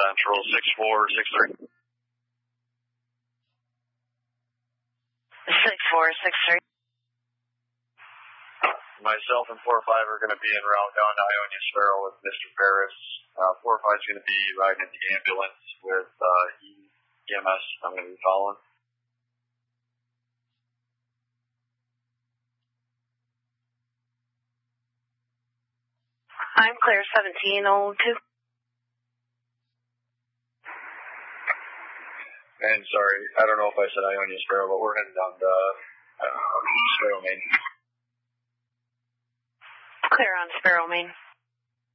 Central 6463. 6463. Myself and 4-5 are going to be en route down to Ionia Sparrow with Mr. Ferris. 4-5 is going to be riding in the ambulance with EMS. I'm going to be following. I'm clear 1702. And sorry, I don't know if I said Ionia Sparrow, but we're heading down to Sparrow Main. Clear on Sparrow Main.